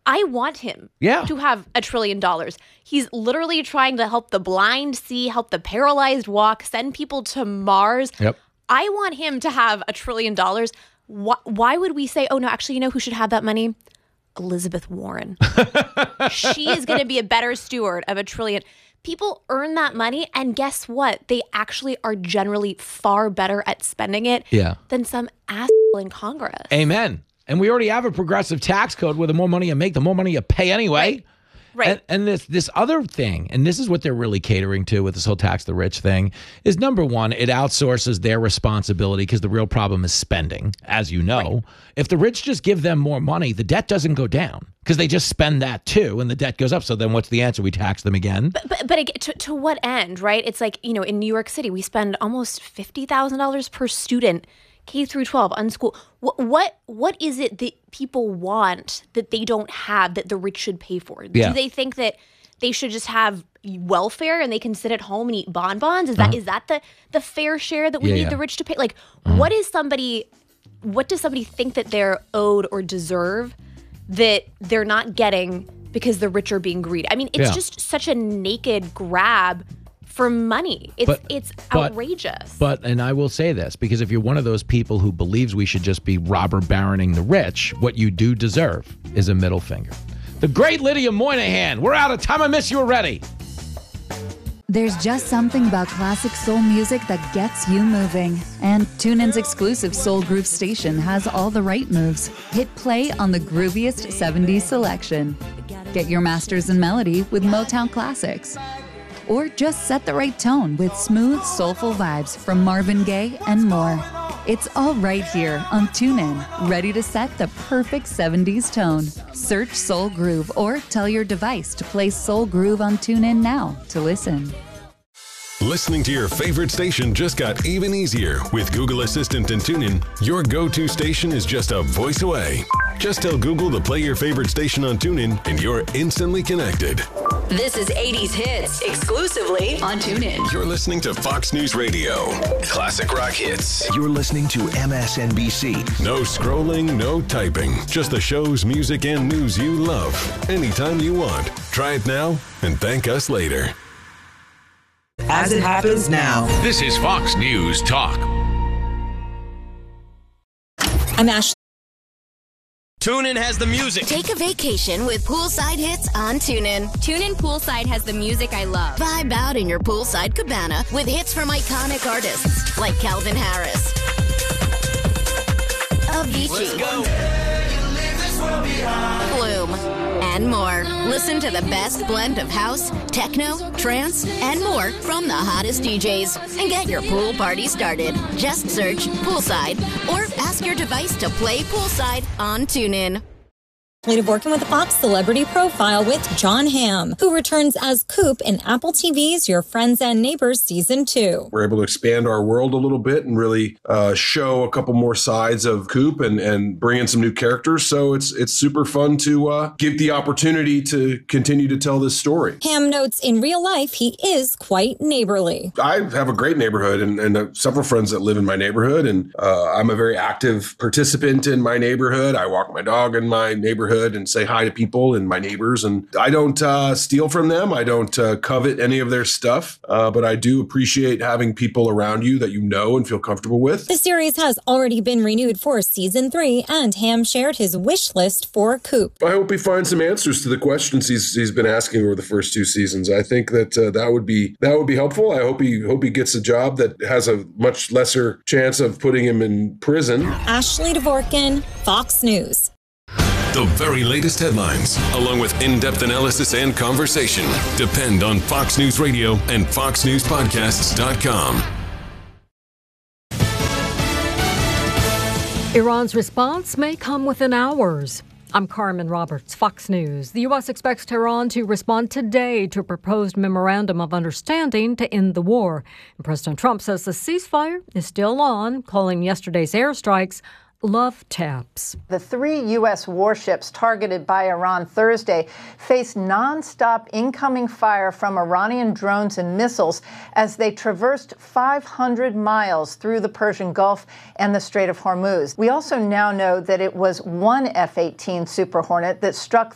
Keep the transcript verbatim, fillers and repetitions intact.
I want him yeah. to have a trillion dollars. He's literally trying to help the blind see, help the paralyzed walk, send people to Mars. Yep. I want him to have a trillion dollars. Why, why would we say, oh, no, actually, you know who should have that money? Elizabeth Warren. She is going to be a better steward of a trillion. People earn that money, and guess what? They actually are generally far better at spending it yeah. than some asshole in Congress. Amen. And we already have a progressive tax code where the more money you make, the more money you pay anyway. Right. Right. And, and this this other thing, and this is what they're really catering to with this whole tax the rich thing, is number one, it outsources their responsibility because the real problem is spending, as you know. Right. If the rich just give them more money, the debt doesn't go down because they just spend that too, and the debt goes up. So then what's the answer? We tax them again? But but, but to, to what end, right? It's like, you know, in New York City, we spend almost fifty thousand dollars per student K through twelve on school. What, what what is it that people want that they don't have that the rich should pay for? Yeah. Do they think that they should just have welfare and they can sit at home and eat bonbons? Is that Uh-huh. is that the the fair share that we Yeah, need yeah. the rich to pay? Like, Uh-huh. what is somebody? What does somebody think that they're owed or deserve that they're not getting because the rich are being greedy? I mean, it's Yeah. just such a naked grab for money. It's But- it's but- outrageous. But, and I will say this, because if you're one of those people who believes we should just be robber baroning the rich, what you do deserve is a middle finger. The great Lydia Moynihan. We're out of time. I miss you already. There's just something about classic soul music that gets you moving. And TuneIn's exclusive Soul Groove station has all the right moves. Hit play on the grooviest seventies selection. Get your masters in melody with Motown Classics. Or just set the right tone with smooth, soulful vibes from Marvin Gaye and more. It's all right here on TuneIn, ready to set the perfect seventies tone. Search Soul Groove or tell your device to play Soul Groove on TuneIn now to listen. Listening to your favorite station just got even easier. With Google Assistant and TuneIn, your go-to station is just a voice away. Just tell Google to play your favorite station on TuneIn and you're instantly connected. This is eighties Hits, exclusively on TuneIn. You're listening to Fox News Radio. Classic rock hits. You're listening to M S N B C. No scrolling, no typing. Just the shows, music, and news you love. Anytime you want. Try it now and thank us later. As it happens now. This is Fox News Talk. I'm Ashley. TuneIn has the music. Take a vacation with poolside hits on TuneIn. TuneIn Poolside has the music I love. Vibe out in your poolside cabana with hits from iconic artists like Calvin Harris, Avicii, Flume, and more. Listen to the best blend of house, techno, trance, and more from the hottest D Js. And get your pool party started. Just search Poolside or ask your device to play Poolside on TuneIn. Working with the Fox Celebrity Profile with Jon Hamm, who returns as Coop in Apple T V's Your Friends and Neighbors Season two. We're able to expand our world a little bit and really uh, show a couple more sides of Coop and, and bring in some new characters. So it's it's super fun to uh, give the opportunity to continue to tell this story. Hamm notes in real life he is quite neighborly. I have a great neighborhood and, and uh, several friends that live in my neighborhood. And uh, I'm a very active participant in my neighborhood. I walk my dog in my neighborhood and say hi to people and my neighbors. And I don't uh, steal from them. I don't uh, covet any of their stuff. Uh, but I do appreciate having people around you that you know and feel comfortable with. The series has already been renewed for season three, and Hamm shared his wish list for Coop. I hope he finds some answers to the questions he's he's been asking over the first two seasons. I think that uh, that would be that would be helpful. I hope he hope he gets a job that has a much lesser chance of putting him in prison. Ashley Dvorkin, Fox News. The very latest headlines, along with in-depth analysis and conversation, depend on Fox News Radio and fox news podcasts dot com. Iran's response may come within hours. I'm Carmen Roberts, Fox News. The U S expects Tehran to respond today to a proposed memorandum of understanding to end the war. And President Trump says the ceasefire is still on, calling yesterday's airstrikes love taps. The three U S warships targeted by Iran Thursday faced nonstop incoming fire from Iranian drones and missiles as they traversed five hundred miles through the Persian Gulf and the Strait of Hormuz. We also now know that it was one F eighteen Super Hornet that struck